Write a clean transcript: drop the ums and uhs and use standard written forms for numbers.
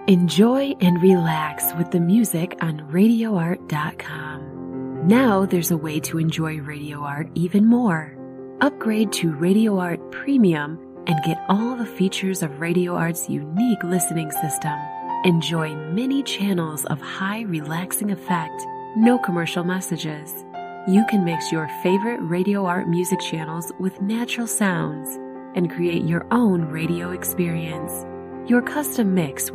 Enjoy and relax with the music on RadioArt.com. Now there's a way to enjoy Radio Art even more. Upgrade to Radio Art Premium and get all the features of Radio Art's unique listening system. Enjoy many channels of high relaxing effect, no commercial messages. You can mix your favorite Radio Art music channels with natural sounds and create your own radio experience. Your custom mix will